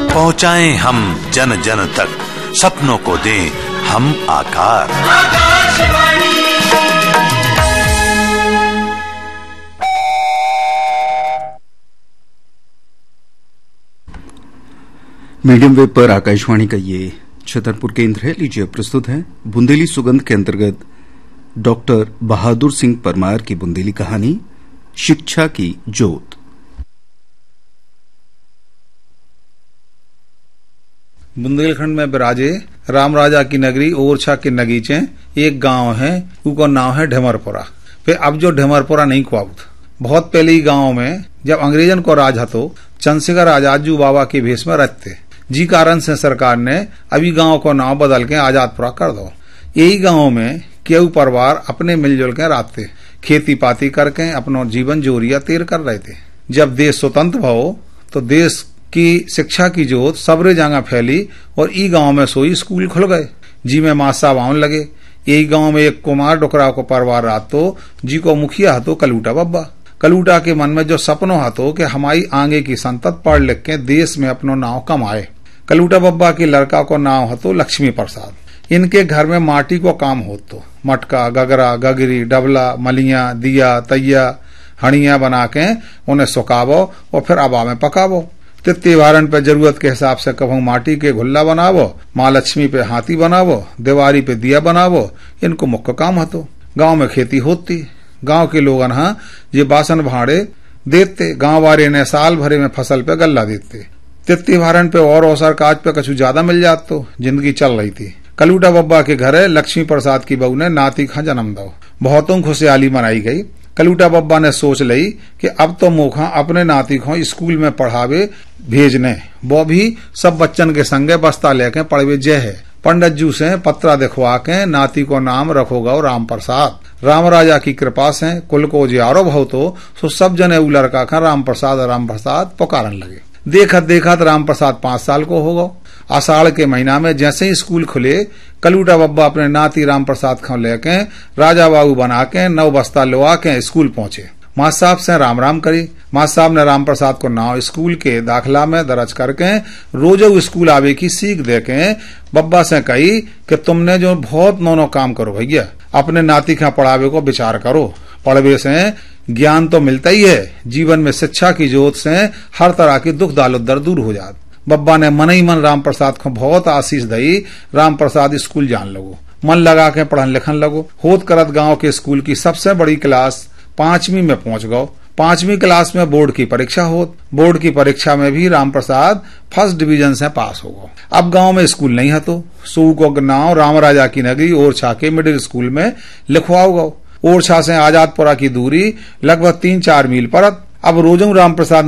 पहुंचाएं हम जन जन तक, सपनों को दें हम आकार। मीडियम वेव पर आकाशवाणी का ये छतरपुर केंद्र है। लीजिए प्रस्तुत है बुंदेली सुगंध के अंतर्गत डॉक्टर बहादुर सिंह परमार की बुंदेली कहानी शिक्षा की जोत। बुंदेलखंड में विराजे राम राजा की नगरी ओरछा के नगीचे एक गांव है, उसका नाम है ढेमरपुरा। फिर अब जो ढेमरपुरा नहीं खुआबत, बहुत पहले ही गांव में जब अंग्रेजन को राज हतो चंद्रशेखर आजाद बाबा के भेष में रहते, जी कारण से सरकार ने अभी गांव को नाम बदल के आजादपुरा कर दो। यही गांव में केहू परिवार अपने मिलजुल के रहते, खेती पाती करके अपना जीवन जोरिया तेर कर रहे थे। जब देश स्वतंत्र भो तो देश की शिक्षा की जोत सबरे जगह फैली और ई गांव में सोई स्कूल खुल गए, जी में माँ साहब आने लगे। यही गांव में एक कुमार डोकरा को परिवार रातो, जी को मुखिया हतो कलूटा बब्बा। कलूटा के मन में जो सपनों हतो कि हमारी आगे की संतत पढ़ लिख के देश में अपनो नाव कमाए। कलूटा बब्बा के लड़का को नाव हतो लक्ष्मी प्रसाद। इनके घर में माटी को काम होतो, मटका गगरा गगरी डबला मलिया दिया तैया हणिया बना के उन्हें सुखावो और फिर अबा में पकावो। त्योहारन पे जरूरत के हिसाब से कभू माटी के घुल्ला बनावो, माँ लक्ष्मी पे हाथी बनावो, दीवारी पे दिया बनावो। इनको मुख्य काम हतो। गांव में खेती होती, गांव के लोग हाँ ये बासन भाड़े देते, गांव वाले ने साल भरे में फसल पे गल्ला देते। त्योहारन पे और अवसर काज पे कछु ज्यादा मिल जात तो जिंदगी चल रही थी। कलूटा बब्बा के घरे लक्ष्मी प्रसाद की बहू ने नाती का जन्म दो, बहुतों खुशहाली मनाई गई। कलूटा बब्बा ने सोच लई कि अब तो मोखा अपने नाती को स्कूल में पढ़ावे भेजने, वो भी सब बच्चन के संगे बस्ता लेके पढ़वे जय है। पंडित जी से पत्रा दिखवा के नाती को नाम रखोगा राम प्रसाद। राम राजा की कृपा से कुल को जियारो भव तो सब जने उ लड़का का राम प्रसाद पुकारन लगे। देखत देखत राम प्रसाद 5 साल को होगा। आषाढ़ के महीना में जैसे ही स्कूल खुले, कलूटा बब्बा अपने नाती राम प्रसाद को लेके राजा बाबू बना के 9 बस्ता लुआ के स्कूल पहुंचे। माँ साहब से राम राम करी। माँ साहब ने राम प्रसाद को नाव स्कूल के दाखिला में दर्ज करके रोजो स्कूल आवे की सीख देके बब्बा से कही कि तुमने जो बहुत नौनो काम करो भैया, अपने नाती का पढ़ावे को विचार करो। पढ़वे से ज्ञान तो मिलता ही है, जीवन में शिक्षा की जोत से हर तरह की दुख दालोदर दूर हो जात। बब्बा ने मन ही मन राम प्रसाद को बहुत आशीष दई। राम प्रसाद स्कूल जान लगो, मन लगा के पढ़न लिखन लगो। होत करत गांव के स्कूल की सबसे बड़ी क्लास 5वीं में पहुंच गो। 5वीं क्लास में बोर्ड की परीक्षा होत। बोर्ड की परीक्षा में भी राम प्रसाद फर्स्ट डिवीजन से पास हो गो। अब गांव में स्कूल नहीं है तो सू को नाव राम राजा की नगरी ओरछा के मिडिल स्कूल में लिखवाओ गो। ओरछा से आजादपुरा की दूरी लगभग 3-4 मील परत। अब रोजों राम प्रसाद